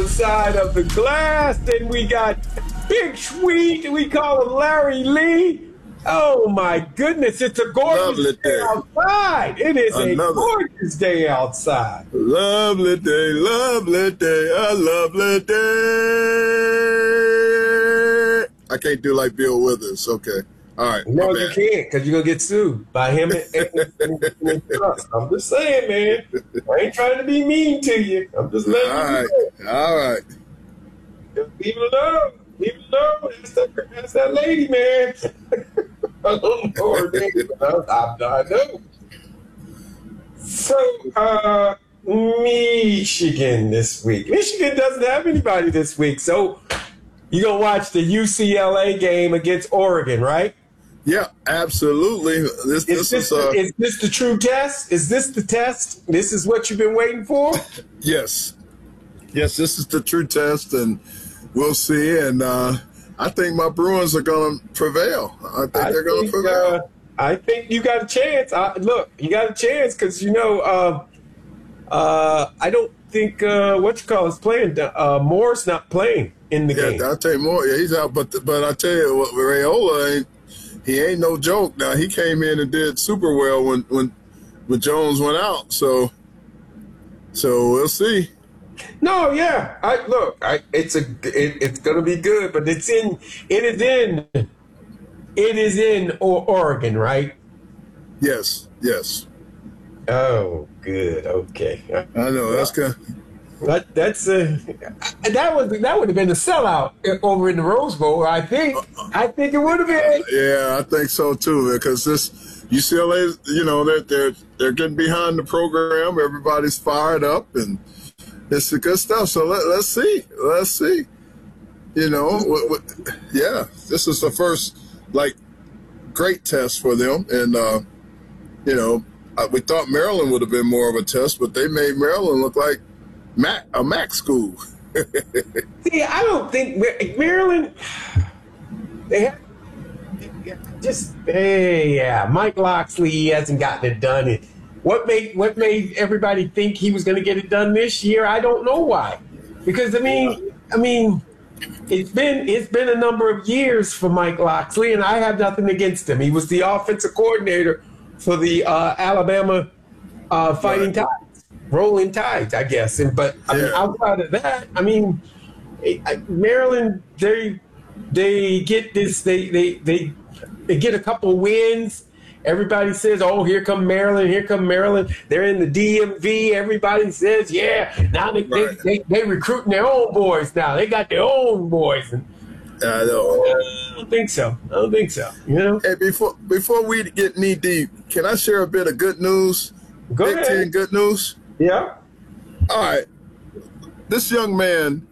Side of the glass. Then we got Big Sweet. We call him Larry Lee. Oh my goodness, it's a gorgeous day outside. It is a gorgeous day outside. Lovely day, a lovely day. I can't do like Bill Withers. Okay. All right. No, you can't, because you're going to get sued by him and Trust. I'm just saying, man. I ain't trying to be mean to you. I'm just letting you know. All right. Just leave it alone. Leave it alone. That's that lady, man. I don't know her name, but I know. So, Michigan this week. Michigan doesn't have anybody this week, so you're going to watch the UCLA game against Oregon, right? Yeah, absolutely. Is this the true test? Is this the test? This is what you've been waiting for? Yes. Yes, this is the true test, and we'll see. And I think my Bruins are going to prevail. I think they're going to prevail. I think you got a chance. Look, you got a chance because, I don't think is playing. Moore's not playing in the game. Yeah, I'll tell you more. Yeah, he's out. But I tell you what, Raiola ain't no joke. Now, he came in and did super well when Jones went out. So we'll see. No, yeah. It's gonna be good, but it is in Oregon, right? Yes. Oh, good. Okay. I know that's good. That would have been a sellout over in the Rose Bowl. I think it would have been. Yeah, I think so too. Because this UCLA, they're getting behind the program. Everybody's fired up, and it's the good stuff. So let's see. Yeah, this is the first great test for them, and we thought Maryland would have been more of a test, but they made Maryland look like a MAC school. See, I don't think Maryland. Mike Locksley hasn't gotten it done. What made everybody think he was going to get it done this year? I don't know why. Because I mean, it's been a number of years for Mike Locksley, and I have nothing against him. He was the offensive coordinator for the Alabama Fighting Tides. Rolling Tides, I guess. But outside of that, Maryland, they get this. They get a couple wins. Everybody says, "Oh, here come Maryland! Here come Maryland!" They're in the DMV. Everybody says, "Yeah." Now they recruiting their own boys. Now they got their own boys. I know. I don't think so. Hey, before we get knee deep, can I share a bit of good news? Go ahead. Big Ten good news. Yeah. All right. This young man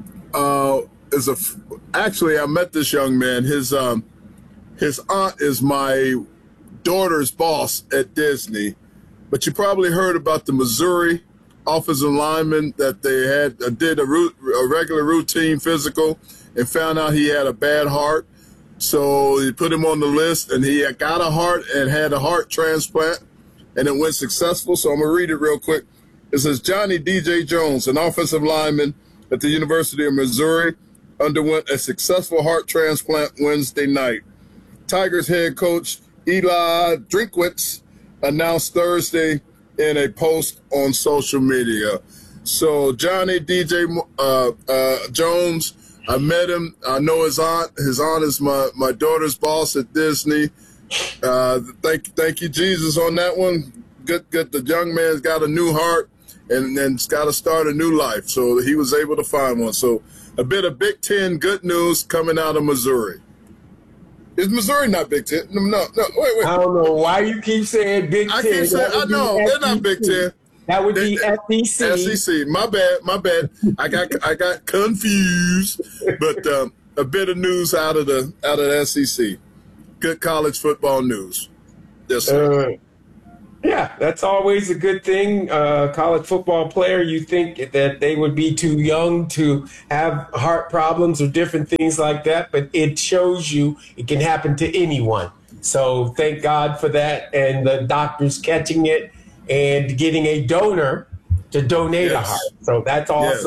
actually, I met this young man. His aunt is my daughter's boss at Disney. But you probably heard about the Missouri offensive lineman that they did a regular routine physical and found out he had a bad heart. So he put him on the list, and he got a heart and had a heart transplant, and it went successful. So I'm going to read it real quick. It says, Johnny D.J. Jones, an offensive lineman at the University of Missouri, underwent a successful heart transplant Wednesday night. Tigers head coach Eli Drinkwitz announced Thursday in a post on social media. So Johnny D.J. Jones, I met him. I know his aunt. His aunt is my daughter's boss at Disney. Thank you, Jesus, on that one. Good. The young man's got a new heart and it's got to start a new life. So he was able to find one. So a bit of Big Ten good news coming out of Missouri. Is Missouri not Big Ten? No, wait. I don't know why you keep saying Big Ten. I keep saying, I know, they're not Big Ten. That would be SEC. SEC. My bad. I got confused. But a bit of news out of the SEC. Good college football news. Yes, sir. Yeah, that's always a good thing. College football player, you think that they would be too young to have heart problems or different things like that, but it shows you it can happen to anyone. So thank God for that, and the doctors catching it and getting a donor to donate a heart. So that's awesome.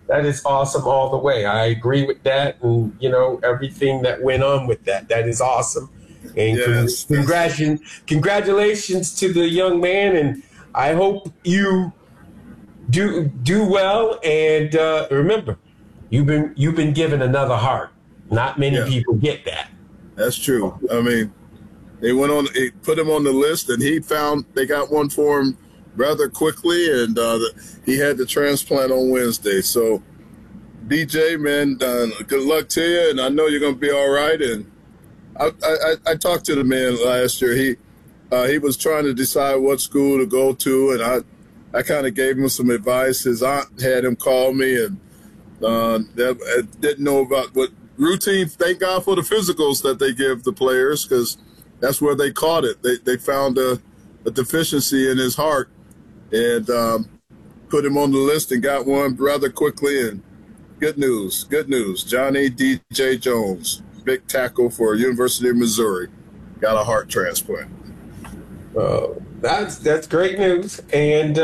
That is awesome all the way. I agree with that, and everything that went on with that. That is awesome, and Yes. congratulations to the young man, and I hope you do well. And remember, you've been given another heart. Not many Yeah. people get that. That's true. I mean, they put him on the list, and they got one for him rather quickly, and he had the transplant on Wednesday. So, DJ, man, good luck to you, and I know you're going to be all right. And I talked to the man last year. He was trying to decide what school to go to, and I kind of gave him some advice. His aunt had him call me, and didn't know about what routine. Thank God for the physicals that they give the players, because that's where they caught it. They found a deficiency in his heart, and put him on the list and got one rather quickly. And good news. Johnny DJ Jones, big tackle for University of Missouri, got a heart transplant. That's great news. And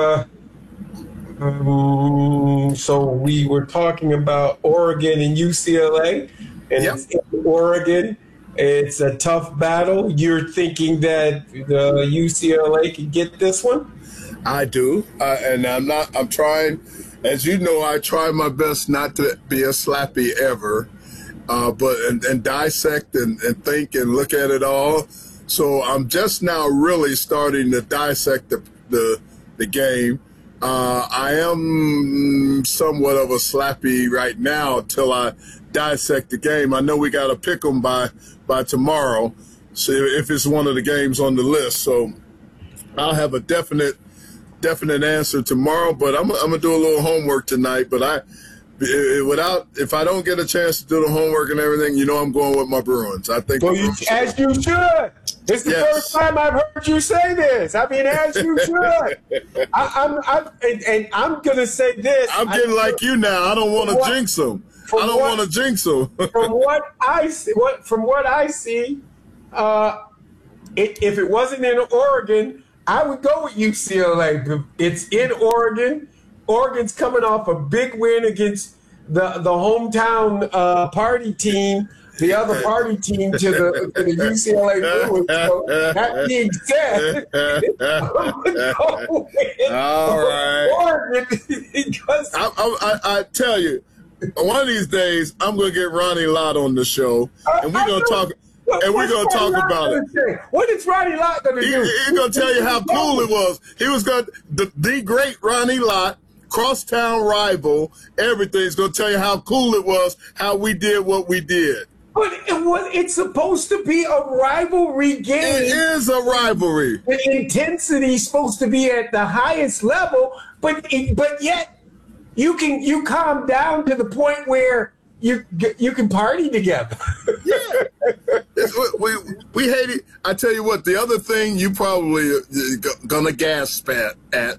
so we were talking about Oregon and UCLA, and Yep. It's in Oregon. It's a tough battle. You're thinking that the UCLA can get this one? I do, and I'm trying. As you know, I try my best not to be a slappy ever, but dissect and think and look at it all. So I'm just now really starting to dissect the game. I am somewhat of a slappy right now till I dissect the game. I know we got to pick them by tomorrow, so if it's one of the games on the list. So I'll have a definite answer tomorrow, but I'm gonna do a little homework tonight. But if I don't get a chance to do the homework and everything, I'm going with my Bruins. I think. Well, as you should. It's the first time I've heard you say this. I mean, as you should. I'm gonna say this. I'm getting like you now. I don't want to jinx them. I don't want to jinx them. From what I see, if it wasn't in Oregon, I would go with UCLA. It's in Oregon. Oregon's coming off a big win against the hometown party team, the other party team to the UCLA Bruins. So that being said, I'm going to go with Oregon because I tell you, one of these days I'm going to get Ronnie Lott on the show, and we're going to talk. And we're going to talk about it. What is Ronnie Lott going to do? He's going to tell you how cool it was. He was going to, the great Ronnie Lott, crosstown rival, everything's going to tell you how cool it was, how we did what we did. But it's supposed to be a rivalry game. It is a rivalry. The intensity is supposed to be at the highest level, but yet you calm down to the point where you can party together. Yeah. We hate it. I tell you what, the other thing you probably gonna gasp at,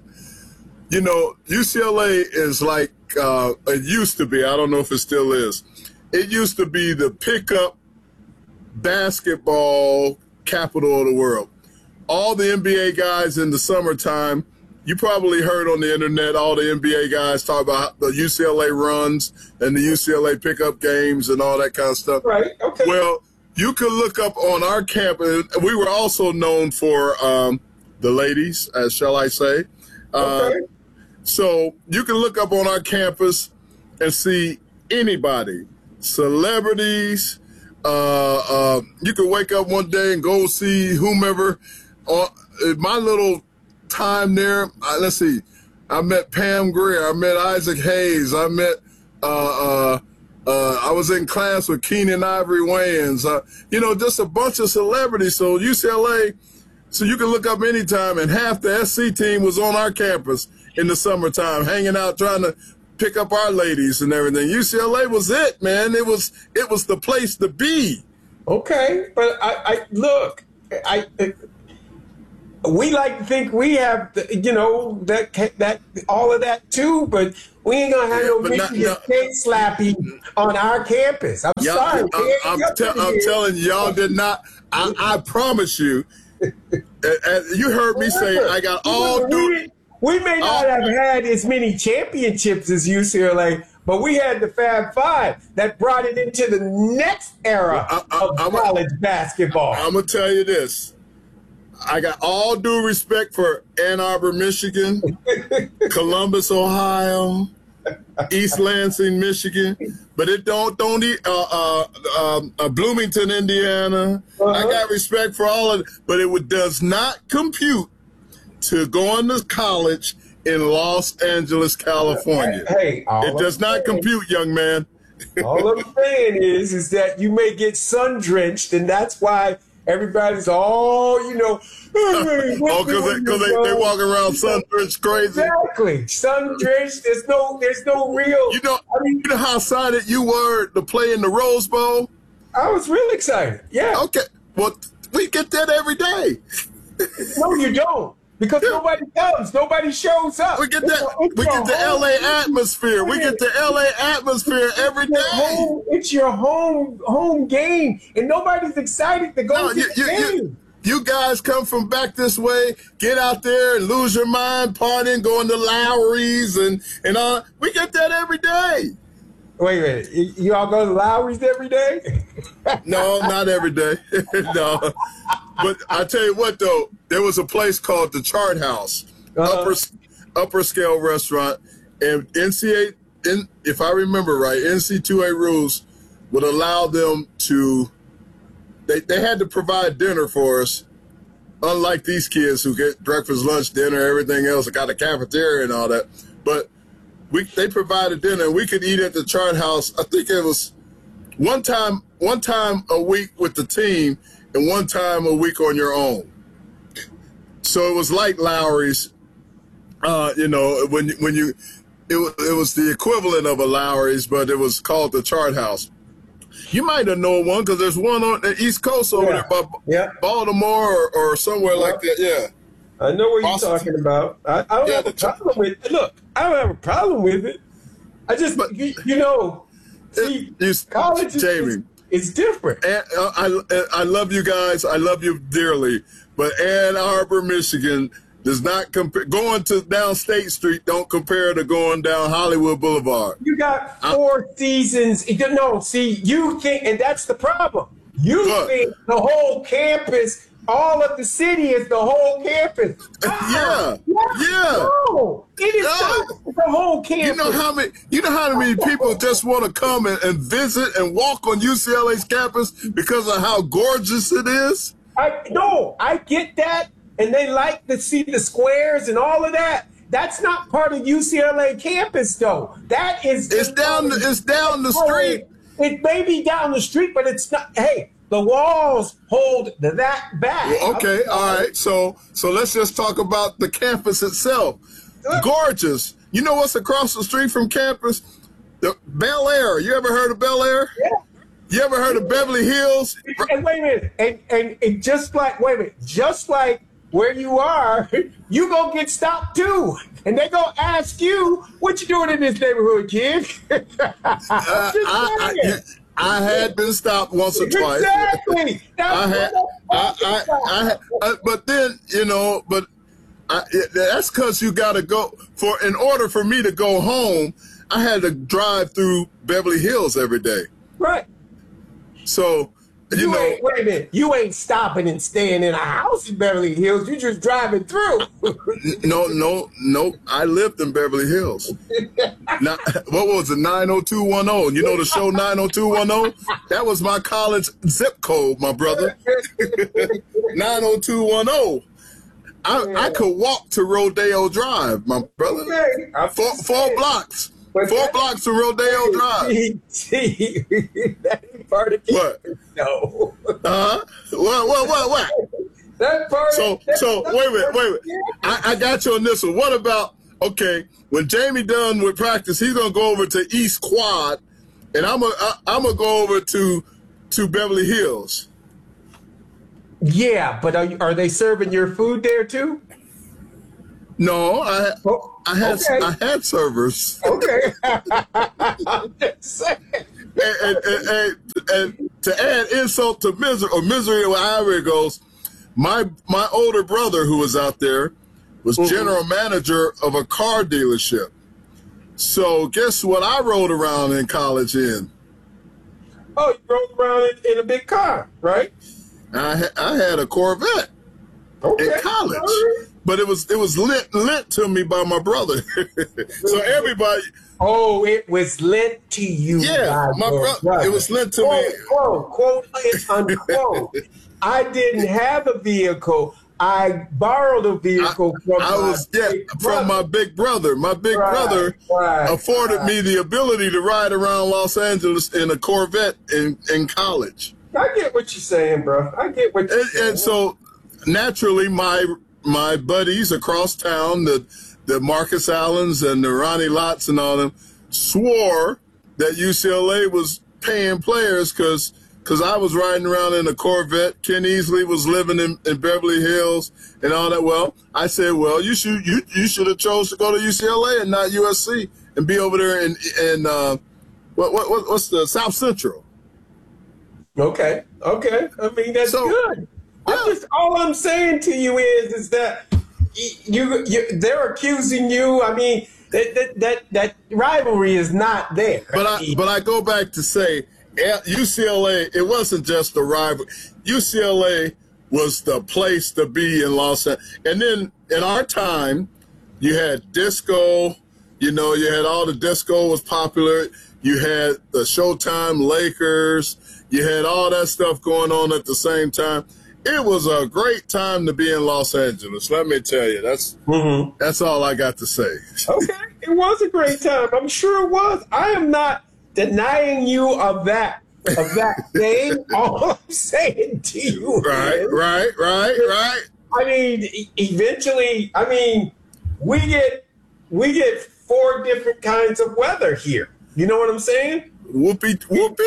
UCLA is like, it used to be, I don't know if it still is, it used to be the pickup basketball capital of the world. All the NBA guys in the summertime, you probably heard on the internet all the NBA guys talk about the UCLA runs and the UCLA pickup games and all that kind of stuff. Right, okay. Well, you can look up on our campus. We were also known for the ladies, shall I say. Okay. So you can look up on our campus and see anybody, celebrities. You can wake up one day and go see whomever. My little time there, let's see, I met Pam Grier, I met Isaac Hayes, I met I was in class with Keenan Ivory Wayans, just a bunch of celebrities. So UCLA, so you can look up anytime, and half the SC team was on our campus in the summertime, hanging out, trying to pick up our ladies and everything. UCLA was it, man. It was the place to be. Okay, but I look, we like to think we have, that all of that too, but we ain't gonna have no Michigan State slapping on our campus. I'm sorry. I'm telling you, y'all did not. I promise you. You heard me say I got all due. We may not have had as many championships as UCLA, but we had the Fab Five that brought it into the next era of college basketball. I'm going to tell you this. I got all due respect for Ann Arbor, Michigan, Columbus, Ohio, East Lansing, Michigan, but it don't Bloomington, Indiana. I got respect for all of it, but it does not compute to going to college in Los Angeles, California. Hey, it does not compute, young man. All I'm saying is that you may get sun drenched, and that's why everybody's all, because they walk around sun drenched crazy. Exactly, sun drenched. There's no real. You know how excited you were to play in the Rose Bowl. I was really excited. Yeah. Okay. Well, we get that every day. No, you don't. Because nobody comes, nobody shows up. We get that. We get the LA atmosphere. We get the LA atmosphere every day. It's your home game, and nobody's excited to go to the game. You guys come from back this way, get out there and lose your mind, partying, going to Lowry's and all. We get that every day. Wait a minute. You all go to Lowry's every day? No, not every day. No. But I tell you what, though, there was a place called the Chart House, upper scale restaurant, and if I remember right, NC2A rules would allow them to. They had to provide dinner for us, unlike these kids who get breakfast, lunch, dinner, everything else. Got a cafeteria and all that, but they provided dinner, and we could eat at the Chart House. I think it was one time a week with the team, and one time a week on your own. So it was like Lowry's, it was the equivalent of a Lowry's, but it was called the Chart House. You might have known one because there's one on the East Coast over there by Baltimore or somewhere like that. Yeah. I know what you're talking about. I don't have a problem with it. Look, I don't have a problem with it. I just, college is different. And, I love you guys. I love you dearly. But Ann Arbor, Michigan does not compare. Going to down State Street don't compare to going down Hollywood Boulevard. You got 4 seasons. No, see, you think, and that's the problem. You think the whole campus, all of the city is the whole campus. Yeah. No, it is not the whole campus. You know how many people just want to come and visit and walk on UCLA's campus because of how gorgeous it is? I get that, and they like to see the squares and all of that. That's not part of UCLA campus, though. That is it's down the street. It may be down the street, but it's not. Hey, the walls hold that back. Well, okay, all right. So let's just talk about the campus itself. Gorgeous. You know what's across the street from campus? The Bel Air. You ever heard of Bel Air? Yeah. You ever heard of Beverly Hills? And wait a minute. And just like where you are, you gonna get stopped too. And they gonna ask you, what you doing in this neighborhood, kid? I had been stopped once or twice. Exactly. But then, that's because you got to go. In order for me to go home, I had to drive through Beverly Hills every day. Right. So, wait a minute. You ain't stopping and staying in a house in Beverly Hills. You just driving through. No. I lived in Beverly Hills. What was it, 90210? You know the show 90210? That was my college zip code, my brother. 90210. I could walk to Rodeo Drive, my brother. Okay. 4 blocks. 4 blocks to Rodeo Drive. See, that ain't part of campus. No. What? That part. So wait a minute. I got you on this one. What about, when Jamie done with practice, he's gonna go over to East Quad, and I'm gonna go over to Beverly Hills. Yeah, but are they serving your food there too? No, I had servers. Okay. and to add insult to misery, or misery, however it goes, my older brother who was out there was general manager of a car dealership. So guess what I rode around in college in? Oh, you rode around in a big car, right? I had a Corvette in college, but it was lent to me by my brother. So everybody. Oh, it was lent to you. Yeah, my brother. It was lent to me. Quote, unquote. I didn't have a vehicle. I borrowed a vehicle from my big brother. My big brother afforded me the ability to ride around Los Angeles in a Corvette in college. I get what you're saying, bro. I get what you're saying. And so naturally, my buddies across town, the Marcus Allens and the Ronnie Lotts and all them, swore that UCLA was paying players because I was riding around in a Corvette. Ken Easley was living in Beverly Hills and all that. Well, I said, well, you should have chose to go to UCLA and not USC and be over there in what's the South Central. Okay. I mean, that's good. Yeah. All I'm saying to you is that they're accusing you. I mean, that rivalry is not there. But I go back to say, UCLA, it wasn't just a rivalry. UCLA was the place to be in Los Angeles. And then in our time, you had disco. You had all the disco was popular. You had the Showtime Lakers. You had all that stuff going on at the same time. It was a great time to be in Los Angeles. Let me tell you, that's all I got to say. Okay, it was a great time. I'm sure it was. I am not denying you of that thing. All I'm saying to you, right. I mean, eventually, we get 4 different kinds of weather here. You know what I'm saying? Whoopee.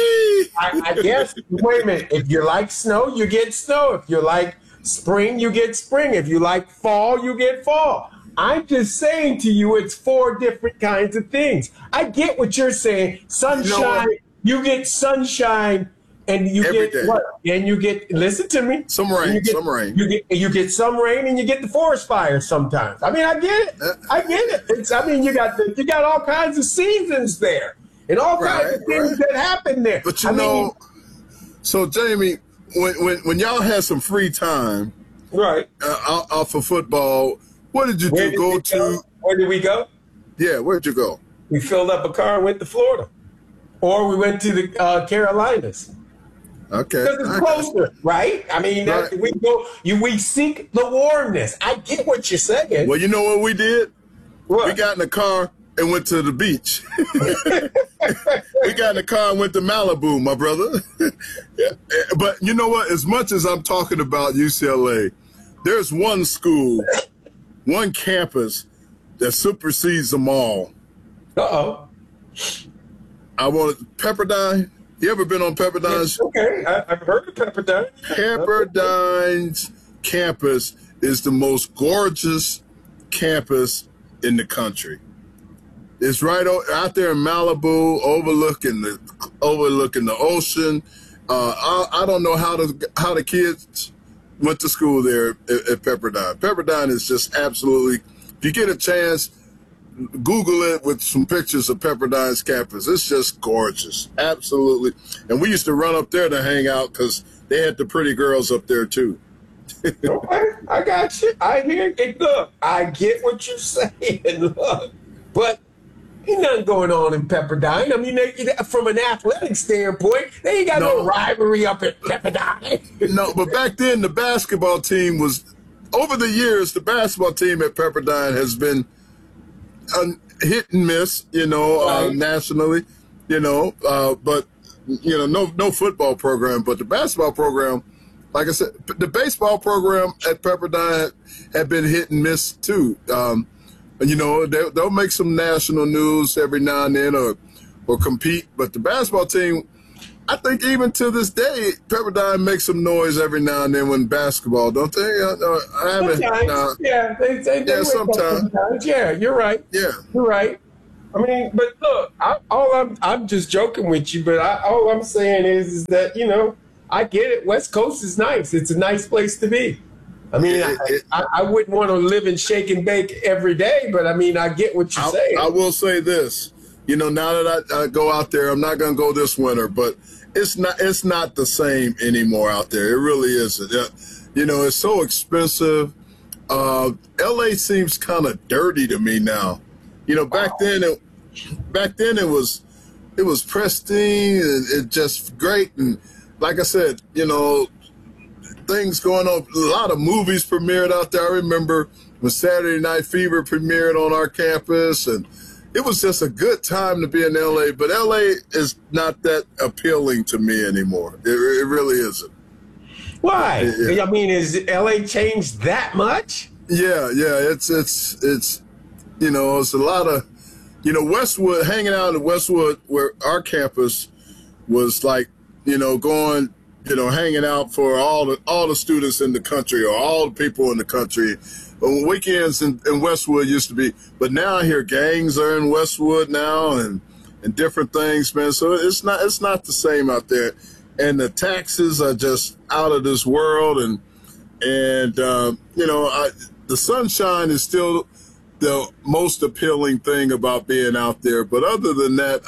I guess, wait a minute. If you like snow, you get snow. If you like spring, you get spring. If you like fall, you get fall. I'm just saying to you, it's 4 different kinds of things. I get what you're saying. Sunshine, you get sunshine, and you every get day. what? And you get, listen to me. Some rain. You get some rain, and you get the forest fires sometimes. I get it. You got all kinds of seasons there. And all kinds of things that happen there. But so Jamie, when y'all had some free time, off of football, what did you do? Where did we go? Yeah, where'd you go? We filled up a car and went to Florida, or we went to the Carolinas. Okay, because it's closer, right? We go. We seek the warmness. I get what you're saying. Well, you know what we did? What? We got in the car and went to the beach. We got in the car and went to Malibu, my brother. But you know what? As much as I'm talking about UCLA, there's one school, one campus that supersedes them all. Uh-oh. I want Pepperdine. You ever been on Pepperdine's? Yes, okay, I've heard of Pepperdine. Pepperdine's campus is the most gorgeous campus in the country. It's right out there in Malibu, overlooking the ocean. I don't know how the kids went to school there at Pepperdine. Pepperdine is just absolutely. If you get a chance, Google it with some pictures of Pepperdine's campus. It's just gorgeous, absolutely. And we used to run up there to hang out because they had the pretty girls up there too. Okay, I got you. I hear it. Look, I get what you're saying. Look, but. Ain't nothing going on in Pepperdine. From an athletic standpoint, they ain't got no rivalry up at Pepperdine. No, but back then the basketball team was. Over the years, the basketball team at Pepperdine has been hit and miss, nationally, but no football program, but the basketball program, like I said, the baseball program at Pepperdine had been hit and miss too. They'll make some national news every now and then or compete. But the basketball team, I think even to this day, Pepperdine makes some noise every now and then when basketball, don't they? Sometimes. They sometimes. Yeah, you're right. Yeah. You're right. But look, I'm just joking with you, but all I'm saying is that, I get it. West Coast is nice. It's a nice place to be. I mean, I wouldn't want to live and shake and bake every day, but I mean, I get what you're saying. I will say this, now that I go out there, I'm not going to go this winter, but it's not the same anymore out there. It really isn't. It's so expensive. LA seems kind of dirty to me now. Back then it was pristine and it just great. And like I said, things going on. A lot of movies premiered out there. I remember when Saturday Night Fever premiered on our campus, and it was just a good time to be in LA. But LA is not that appealing to me anymore. It really isn't. Why? I mean, is LA changed that much? Yeah. It's a lot of, Westwood, hanging out in Westwood, where our campus was like, going, hanging out for all the students in the country, or all the people in the country. On weekends in Westwood used to be, but now I hear gangs are in Westwood now and different things, man. So it's not the same out there, and the taxes are just out of this world. And the sunshine is still the most appealing thing about being out there. But other than that,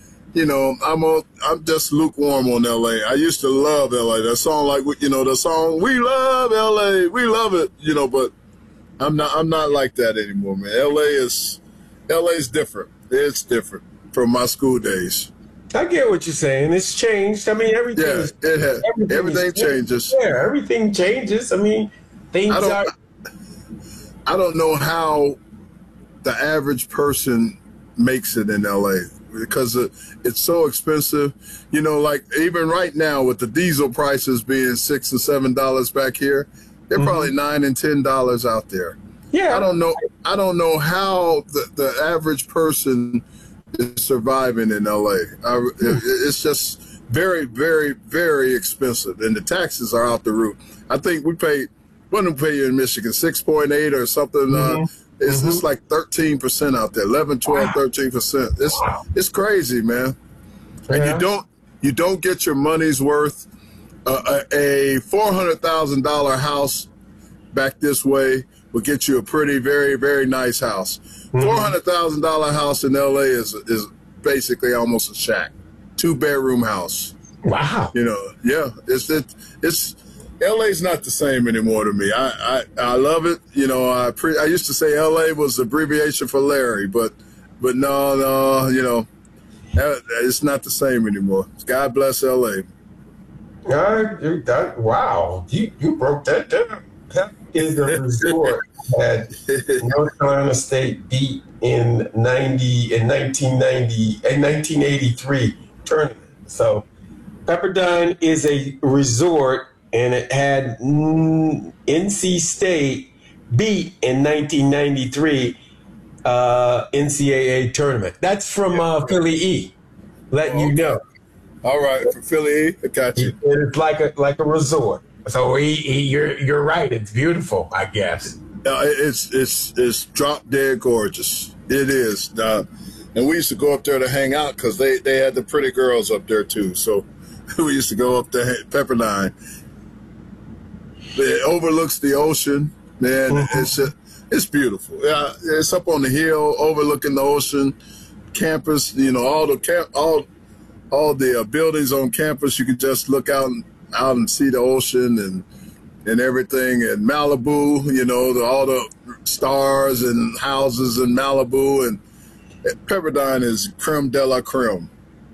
I'm just lukewarm on LA. I used to love LA. That song, the song "We Love LA," we love it, but I'm not like that anymore, man. LA's different. It's different from my school days. I get what you're saying. It's changed. I mean, everything. Yeah, it has. Everything changes. Yeah, everything changes. I mean, things are. I don't know how the average person makes it in LA, because it's so expensive. Like even right now with the diesel prices being $6 and $7 back here, they're probably $9 and $10 out there. Yeah. I don't know how the average person is surviving in LA. It's just very, very, very expensive, and the taxes are out the roof. I think what do we pay in Michigan? 6.8 or something. It's like 13% out there, 11, 12, 13%. It's crazy, man. Yeah. And you don't get your money's worth. A $400,000 house back this way will get you a pretty, very, very nice house. $400,000 house in LA is basically almost a shack, 2-bedroom house. Wow. Yeah. It's LA's not the same anymore to me. I love it. I used to say LA was abbreviation for Larry, but no, it's not the same anymore. God bless LA. Wow, you broke that down. That is the resort that North Carolina State beat in 1983 tournament. So Pepperdine is a resort, and it had NC State beat in 1993 NCAA tournament. That's from Philly E. Letting you know. All right, for Philly E, I got you. It's like a resort. So you're right. It's beautiful, I guess. It's drop dead gorgeous. It is. And we used to go up there to hang out because they had the pretty girls up there too. So we used to go up to Pepperdine. It overlooks the ocean, man. It's beautiful. Yeah, it's up on the hill overlooking the ocean. Campus, all the buildings on campus. You can just look out and see the ocean and everything. And Malibu, all the stars and houses in Malibu, and Pepperdine is creme de la creme.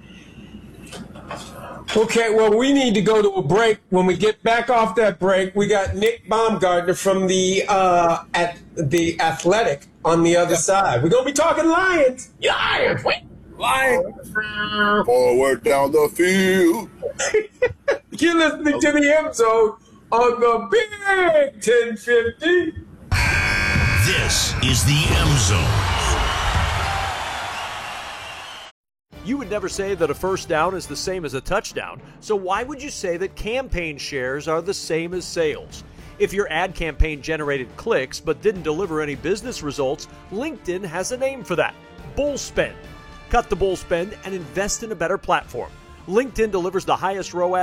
Okay, well, we need to go to a break. When we get back off that break, we got Nick Baumgartner from the Athletic on the other side. We're going to be talking Lions. Lions, wait. Lions. Forward down the field. You're listening to the M Zone on the Big 1050. This is the M Zone. You would never say that a first down is the same as a touchdown, so why would you say that campaign shares are the same as sales? If your ad campaign generated clicks but didn't deliver any business results, LinkedIn has a name for that: bull spend. Cut the bull spend and invest in a better platform. LinkedIn delivers the highest ROAS